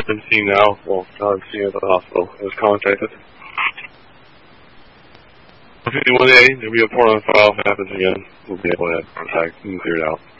been seen now. Well, not seen at the hospital. It was contacted. 51A, there'll be a report on file if it happens again. We'll be able to contact and clear it out.